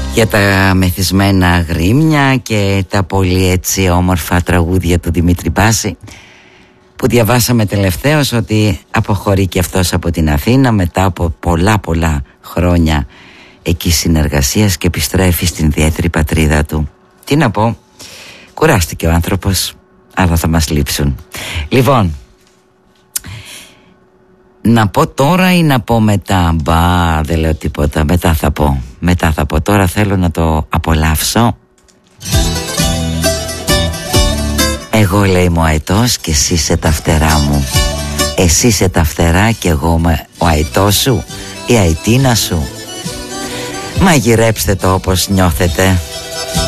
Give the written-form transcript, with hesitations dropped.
για τα μεθυσμένα γρήμια και τα πολύ έτσι όμορφα τραγούδια του Δημήτρη Μπάση, που διαβάσαμε τελευταίως ότι αποχωρεί και αυτός από την Αθήνα μετά από πολλά χρόνια εκεί συνεργασίας και επιστρέφει στην ιδιαίτερη πατρίδα του. Τι να πω, κουράστηκε ο άνθρωπος, αλλά θα μας λείψουν. Λοιπόν, να πω τώρα ή να πω μετά? Μπα, δεν λέω τίποτα, μετά θα πω. Τώρα θέλω να το απολαύσω. Εγώ, λέει, μου αετός και εσύ είσαι τα φτερά μου. Εσύ είσαι τα φτερά και εγώ είμαι ο αετός σου, η αετίνα σου. Μαγειρέψτε το όπως νιώθετε.